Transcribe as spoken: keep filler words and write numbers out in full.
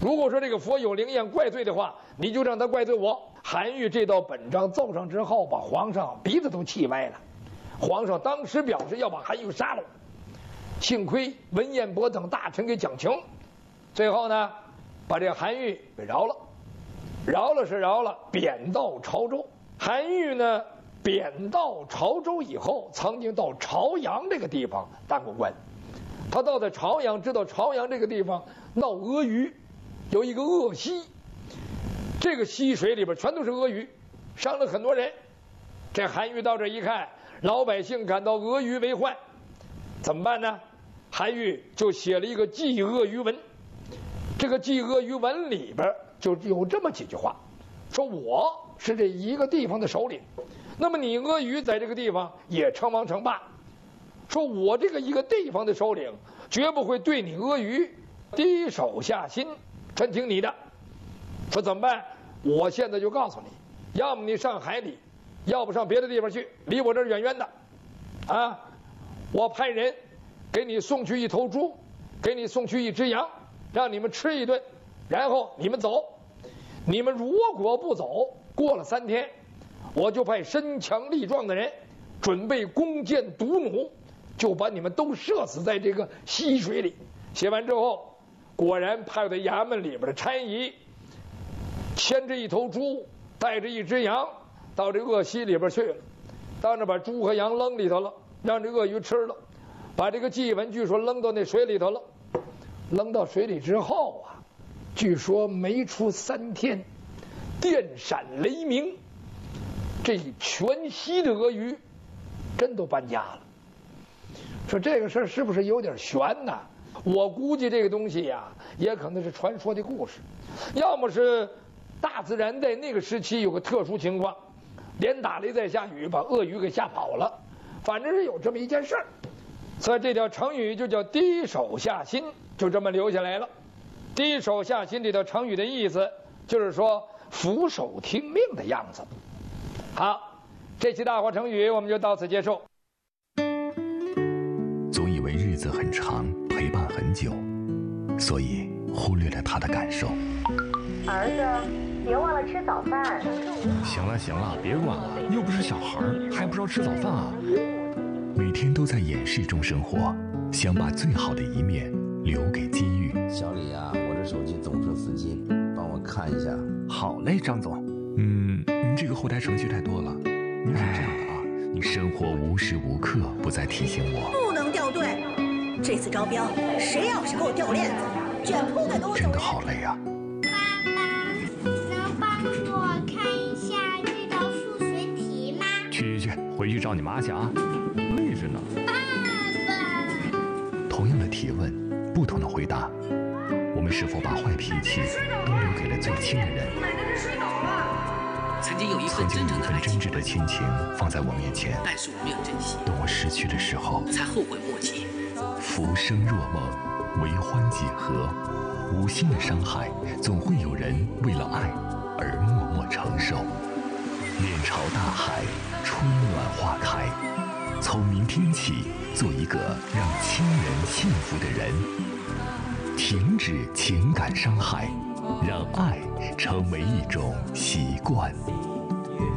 如果说这个佛有灵验怪罪的话，你就让他怪罪我。韩愈这道本章奏上之后，把皇上鼻子都气歪了。皇上当时表示要把韩愈杀了，幸亏文彦博等大臣给讲情，最后呢，把这韩愈给饶了。饶了是饶了，贬到潮州。韩愈呢，贬到潮州以后，曾经到朝阳这个地方当过官。他到在朝阳，知道朝阳这个地方闹鳄鱼，有一个鳄溪，这个溪水里边全都是鳄鱼，伤了很多人。这韩愈到这一看，老百姓感到鳄鱼为患，怎么办呢？韩愈就写了一个祭鳄鱼文。这个祭鳄鱼文里边就有这么几句话，说我是这一个地方的首领，那么你鳄鱼在这个地方也称王称霸，说我这个一个地方的首领绝不会对你鳄鱼低手下心，全听你的。说怎么办？我现在就告诉你，要么你上海里，要不上别的地方去，离我这儿远远的啊！我派人给你送去一头猪，给你送去一只羊，让你们吃一顿，然后你们走。你们如果不走，过了三天，我就派身强力壮的人准备弓箭毒弩，就把你们都射死在这个溪水里。写完之后，果然派到衙门里边的差役牵着一头猪，带着一只羊，到这鳄溪里边去了，到那把猪和羊扔里头了，让这鳄鱼吃了，把这个祭文据说扔到那水里头了。扔到水里之后啊，据说没出三天，电闪雷鸣，这全溪的鳄鱼真都搬家了。说这个事儿是不是有点悬呢？我估计这个东西呀，也可能是传说的故事，要么是大自然在那个时期有个特殊情况，连打雷再下雨把鳄鱼给吓跑了，反正是有这么一件事儿。所以这条成语就叫低手下心，就这么留下来了。低手下心这条成语的意思就是说俯首听命的样子。好，这期大话成语我们就到此结束。 总以为日子很长，陪伴很久，所以忽略了他的感受。 儿子，别忘了吃早饭。 行了行了，别管了，又不是小孩，还不知道吃早饭啊？ 每天都在掩饰中生活，想把最好的一面留给机遇。 小李啊，我这手机总出司机，帮我看一下。 好嘞，张总。 嗯，你这个后台程序太多了。你是这样的啊，你生活无时无刻不在提醒我， 不能掉队。这次招标，谁要是给我掉链子，卷铺盖给我走人。 真的好累啊。 爸爸，能帮我看一下这道数学题吗？ 去去去，回去找你妈去啊。累着呢。 爸爸。 同样的提问，不同的回答，我们是否把坏脾气都留给了最亲的人？ 奶奶这水倒了。 曾经有一份曾经有一份真挚的亲情放在我面前， 但是我没有珍惜。 等我失去的时候， 才后悔莫及。 浮生若梦，为欢几何？无心的伤害，总会有人为了爱而默默承受。面朝大海，春暖花开。从明天起，做一个让亲人幸福的人。停止情感伤害，让爱成为一种习惯。